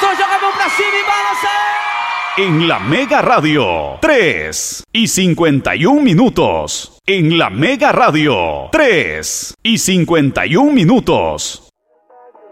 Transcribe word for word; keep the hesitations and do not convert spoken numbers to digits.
Cristo, jogamos pra cima e balança! En la Mega Radio, tres y cincuenta y un minutos. En la Mega Radio, tres y cincuenta y un minutos.